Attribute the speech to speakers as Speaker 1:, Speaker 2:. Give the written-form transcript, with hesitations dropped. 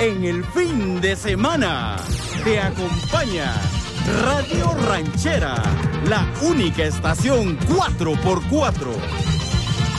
Speaker 1: en el fin de semana. Te acompaña Radio Ranchera, la única estación 4x4